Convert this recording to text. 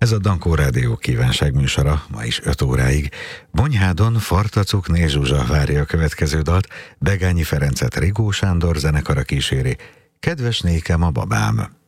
Ez a Dankó Rádió kívánságműsora, ma is 5 óráig. Bonyhádon Fartacukné Zsuzsa várja a következő dalt, Begányi Ferencet Rigó Sándor zenekara kíséri. Kedves nékem a babám.